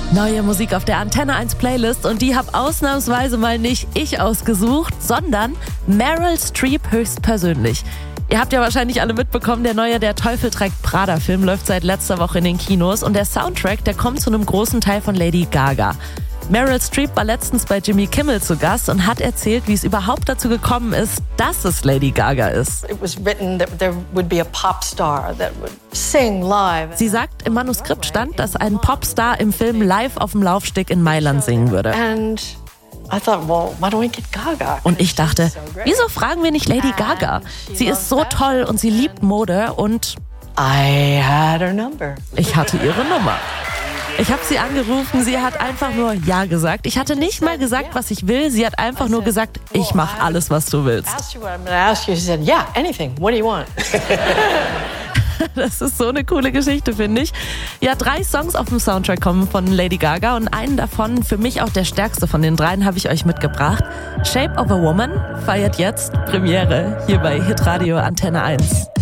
Neue Musik auf der Antenne 1 Playlist und die habe ausnahmsweise mal nicht ich ausgesucht, sondern Meryl Streep höchstpersönlich. Ihr habt ja wahrscheinlich alle mitbekommen, der neue Der Teufel trägt Prada-Film läuft seit letzter Woche in den Kinos und der Soundtrack, der kommt zu einem großen Teil von Lady Gaga. Meryl Streep war letztens bei Jimmy Kimmel zu Gast und hat erzählt, wie es überhaupt dazu gekommen ist, dass es Lady Gaga ist. It was written that there would be a pop star that would sing live. Sie sagt, im Manuskript stand, dass ein Popstar im Film live auf dem Laufsteg in Mailand singen würde. And I thought, well, why don't we get Gaga? Und ich dachte, wieso fragen wir nicht Lady Gaga? Sie ist so toll und sie liebt Mode und I had her number. ich hatte ihre Nummer. Ich habe sie angerufen, sie hat einfach nur Ja gesagt. Ich hatte nicht mal gesagt, was ich will. Sie hat einfach nur gesagt, ich mache alles, was du willst. Asked you what I'm going to ask you. She said, yeah, anything. What do you want? Das ist so eine coole Geschichte, finde ich. Ja, 3 Songs auf dem Soundtrack kommen von Lady Gaga und einen davon, für mich auch der stärkste von den 3, habe ich euch mitgebracht. Shape of a Woman feiert jetzt Premiere hier bei Hitradio Antenne 1.